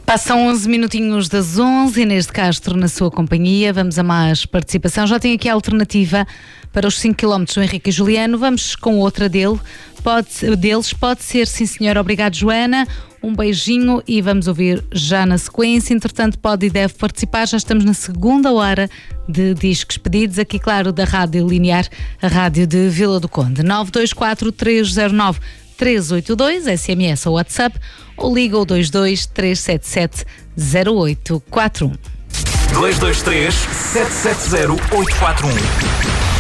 Passam 11 minutinhos das 11, Inês de Castro na sua companhia. Vamos a mais participação. Já tem aqui a alternativa para os 5 km do Henrique e Juliano. Vamos com outra deles. Pode ser, sim senhor. Obrigado, Joana. Um beijinho e vamos ouvir já na sequência. Entretanto, pode e deve participar. Já estamos na segunda hora de discos pedidos. Aqui, claro, da Rádio Linear, a rádio de Vila do Conde. 924 309 382, SMS ou WhatsApp, ou liga o 22 377 0841. 223 770 841.